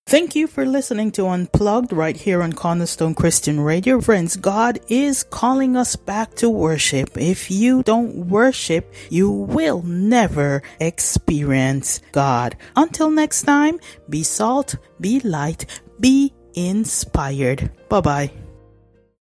Thank you for listening to Unplugged right here on Cornerstone Christian Radio. Friends, God is calling us back to worship. If you don't worship, you will never experience God. Until next time, be salt, be light, be inspired. Bye-bye.